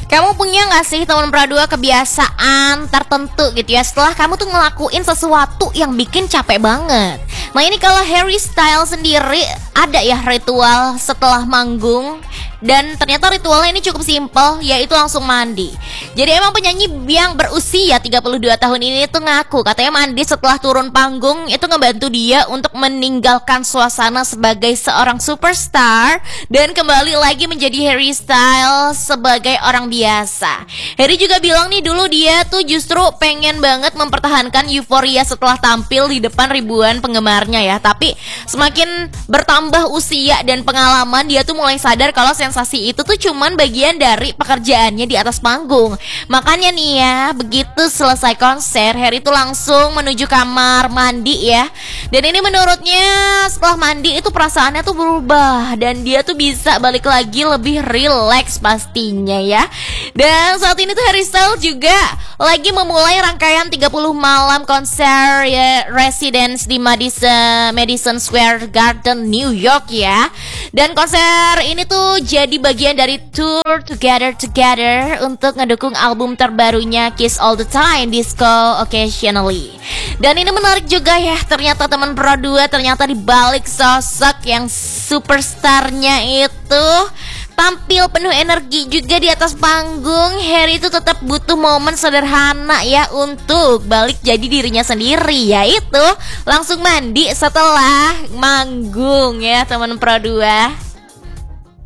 Kamu punya gak sih teman pradua kebiasaan tertentu gitu ya, setelah kamu tuh ngelakuin sesuatu yang bikin capek banget? Nah ini kalau Harry Styles sendiri ada ya ritual setelah manggung. Dan ternyata ritualnya ini cukup simpel, yaitu langsung mandi. Jadi emang penyanyi yang berusia 32 tahun ini tuh ngaku katanya mandi setelah turun panggung itu ngebantu dia untuk meninggalkan suasana sebagai seorang superstar dan kembali lagi menjadi Harry Styles sebagai orang biasa. Harry juga bilang nih dulu dia tuh justru pengen banget mempertahankan euforia setelah tampil di depan ribuan penggemarnya ya. Tapi semakin bertambah usia dan pengalaman, dia tuh mulai sadar kalau sensasi itu tuh cuman bagian dari pekerjaannya di atas panggung. Makanya nih ya, begitu selesai konser, Harry tuh langsung menuju kamar mandi ya. Dan ini menurutnya setelah mandi itu perasaannya tuh berubah dan dia tuh bisa balik lagi lebih rileks pastinya ya. Dan saat ini tuh Harry Styles juga lagi memulai rangkaian 30 malam konser ya, Residence di Madison Square Garden, New York ya. Dan konser ini tuh jadi bagian dari tour Together untuk ngedukung album terbarunya Kiss All The Time, Disco Occasionally. Dan ini menarik juga ya, ternyata teman Pro 2 ternyata dibalik sosok yang superstarnya itu tampil penuh energi juga di atas panggung, Harry itu tetap butuh momen sederhana ya untuk balik jadi dirinya sendiri, yaitu langsung mandi setelah manggung ya teman Pro 2.